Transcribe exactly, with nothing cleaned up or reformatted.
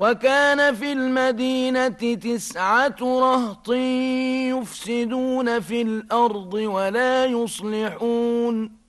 وكان في المدينة تسعة رهط يفسدون في الأرض ولا يصلحون